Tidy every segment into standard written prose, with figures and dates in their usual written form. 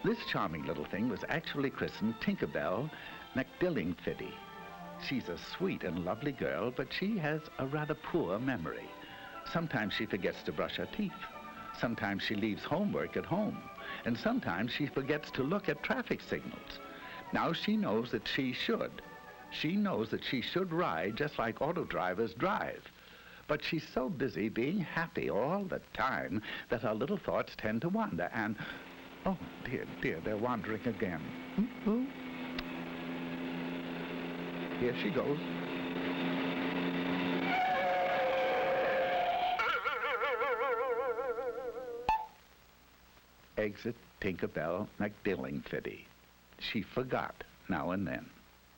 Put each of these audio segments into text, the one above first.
This charming little thing was actually christened Tinkerbell McDillingfiddy. She's a sweet and lovely girl, but she has a rather poor memory. Sometimes she forgets to brush her teeth. Sometimes she leaves homework at home. And sometimes she forgets to look at traffic signals. Now she knows that she should. She knows that she should ride just like auto drivers drive. But she's so busy being happy all the time that her little thoughts tend to wander and, oh, dear, they're wandering again. Here she goes. Exit Tinkerbell McDillingfiddy. She forgot now and then.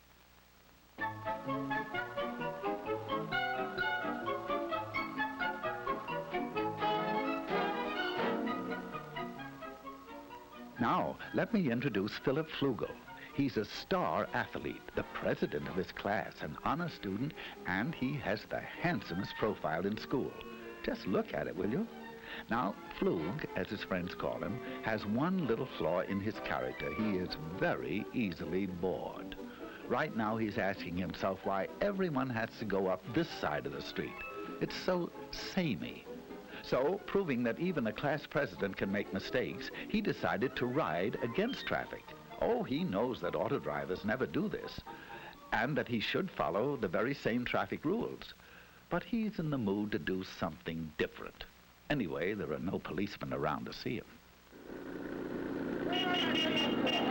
Now, let me introduce Philip Flugel. He's a star athlete, the president of his class, an honor student, and he has the handsomest profile in school. Just look at it, will you? Now, Flug, as his friends call him, has one little flaw in his character. He is very easily bored. Right now, he's asking himself why everyone has to go up this side of the street. It's so samey. So, proving that even a class president can make mistakes, he decided to ride against traffic. Oh, he knows that auto drivers never do this, and that he should follow the very same traffic rules. But he's in the mood to do something different. Anyway, there are no policemen around to see him.